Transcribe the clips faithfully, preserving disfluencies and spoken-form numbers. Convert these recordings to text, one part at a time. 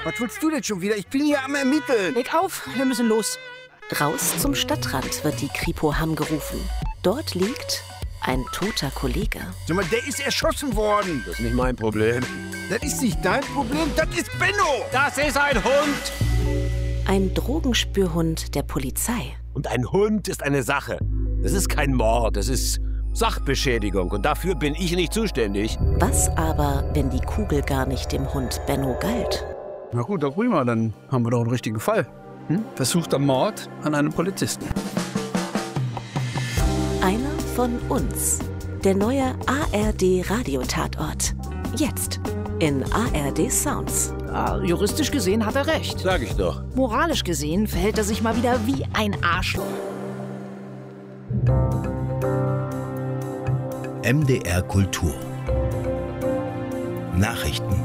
Was willst du denn schon wieder? Ich bin hier am Ermitteln. Leg auf, wir müssen los. Raus zum Stadtrand wird die Kripo Hamm gerufen. Dort liegt ein toter Kollege. Sag mal, der ist erschossen worden. Das ist nicht mein Problem. Das ist nicht dein Problem, das ist Benno. Das ist ein Hund. Ein Drogenspürhund der Polizei. Und ein Hund ist eine Sache. Das ist kein Mord, das ist Sachbeschädigung. Und dafür bin ich nicht zuständig. Was aber, wenn die Kugel gar nicht dem Hund Benno galt? Na gut, doch prima, dann haben wir doch einen richtigen Fall. Hm? Versuchter Mord an einem Polizisten. Einer von uns. Der neue A R D-Radiotatort. Jetzt in A R D Sounds. Ja, juristisch gesehen hat er recht. Sag ich doch. Moralisch gesehen verhält er sich mal wieder wie ein Arschloch. M D R Kultur. Nachrichten.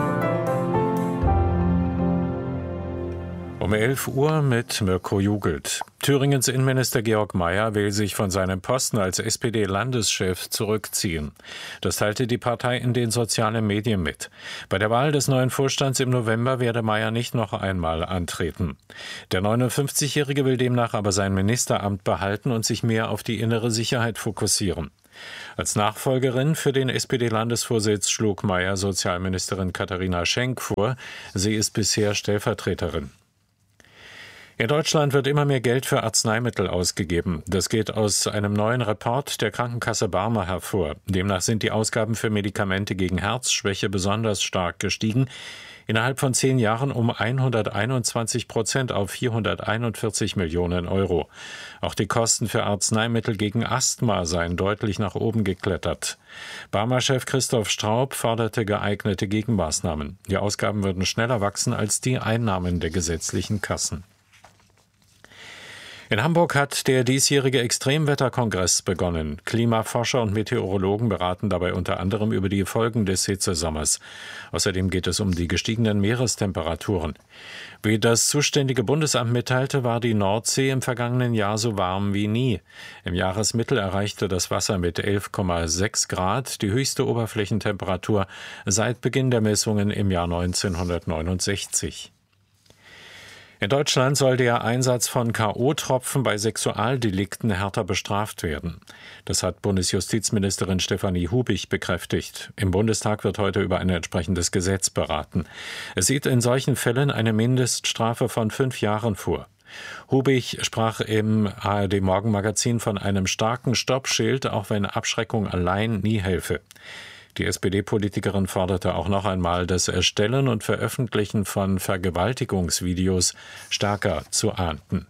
Um elf Uhr mit Mirko Jugelt. Thüringens Innenminister Georg Mayer will sich von seinem Posten als S P D-Landeschef zurückziehen. Das teilte die Partei in den sozialen Medien mit. Bei der Wahl des neuen Vorstands im November werde Mayer nicht noch einmal antreten. Der neunundfünfzigjährige will demnach aber sein Ministeramt behalten und sich mehr auf die innere Sicherheit fokussieren. Als Nachfolgerin für den S P D-Landesvorsitz schlug Mayer Sozialministerin Katharina Schenk vor. Sie ist bisher Stellvertreterin. In Deutschland wird immer mehr Geld für Arzneimittel ausgegeben. Das geht aus einem neuen Report der Krankenkasse Barmer hervor. Demnach sind die Ausgaben für Medikamente gegen Herzschwäche besonders stark gestiegen. Innerhalb von zehn Jahren um hunderteinundzwanzig Prozent auf vierhunderteinundvierzig Millionen Euro. Auch die Kosten für Arzneimittel gegen Asthma seien deutlich nach oben geklettert. Barmer-Chef Christoph Straub forderte geeignete Gegenmaßnahmen. Die Ausgaben würden schneller wachsen als die Einnahmen der gesetzlichen Kassen. In Hamburg hat der diesjährige Extremwetterkongress begonnen. Klimaforscher und Meteorologen beraten dabei unter anderem über die Folgen des Hitzesommers. Außerdem geht es um die gestiegenen Meerestemperaturen. Wie das zuständige Bundesamt mitteilte, war die Nordsee im vergangenen Jahr so warm wie nie. Im Jahresmittel erreichte das Wasser mit elf Komma sechs Grad die höchste Oberflächentemperatur seit Beginn der Messungen im Jahr neunzehnhundertneunundsechzig. In Deutschland soll der Einsatz von K O-Tropfen bei Sexualdelikten härter bestraft werden. Das hat Bundesjustizministerin Stefanie Hubich bekräftigt. Im Bundestag wird heute über ein entsprechendes Gesetz beraten. Es sieht in solchen Fällen eine Mindeststrafe von fünf Jahren vor. Hubich sprach im A R D-Morgenmagazin von einem starken Stoppschild, auch wenn Abschreckung allein nie helfe. Die S P D-Politikerin forderte auch noch einmal, das Erstellen und Veröffentlichen von Vergewaltigungsvideos stärker zu ahnden.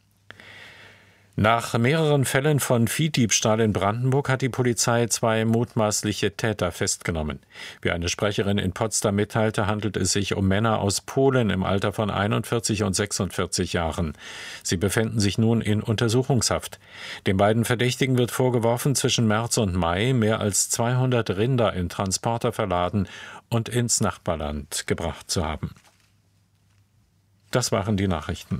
Nach mehreren Fällen von Viehdiebstahl in Brandenburg hat die Polizei zwei mutmaßliche Täter festgenommen. Wie eine Sprecherin in Potsdam mitteilte, handelt es sich um Männer aus Polen im Alter von einundvierzig und sechsundvierzig Jahren. Sie befinden sich nun in Untersuchungshaft. Den beiden Verdächtigen wird vorgeworfen, zwischen März und Mai mehr als zweihundert Rinder in Transporter verladen und ins Nachbarland gebracht zu haben. Das waren die Nachrichten.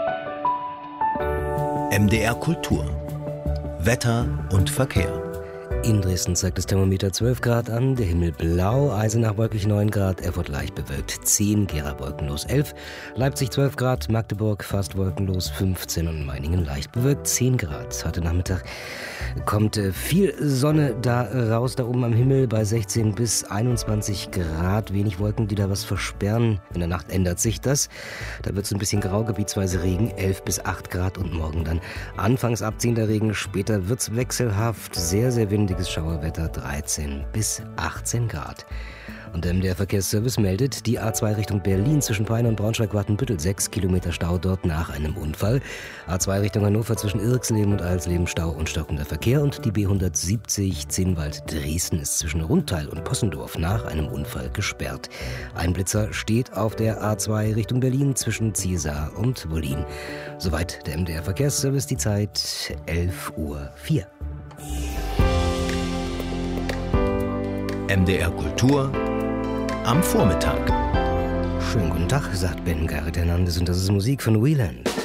M D R Kultur. Wetter und Verkehr. In Dresden zeigt das Thermometer zwölf Grad an, der Himmel blau, Eisenach wolkig neun Grad, Erfurt leicht bewölkt zehn, Gera wolkenlos elf, Leipzig zwölf Grad, Magdeburg fast wolkenlos fünfzehn und Meiningen leicht bewölkt zehn Grad. Heute Nachmittag kommt viel Sonne da raus, da oben am Himmel bei sechzehn bis einundzwanzig Grad, wenig Wolken, die da was versperren. In der Nacht ändert sich das, da wird es ein bisschen grau, gebietsweise Regen, elf bis acht Grad und morgen dann anfangs abziehender Regen, später wird es wechselhaft, sehr, sehr windig. Schauerwetter dreizehn bis achtzehn Grad. Und der M D R-Verkehrsservice meldet, die A zwei Richtung Berlin zwischen Peine und Braunschweig-Wartenbüttel, sechs Kilometer Stau dort nach einem Unfall. A zwei Richtung Hannover zwischen Irxleben und Alsleben Stau und stockender Verkehr. Und die B hundertsiebzig Zinnwald-Dresden ist zwischen Rundteil und Possendorf nach einem Unfall gesperrt. Ein Blitzer steht auf der A zwei Richtung Berlin zwischen Ziesar und Wollin. Soweit der M D R-Verkehrsservice, die Zeit elf Uhr vier. M D R Kultur am Vormittag. Schönen guten Tag, sagt Ben Garrett Hernandez und das ist Musik von Wieland.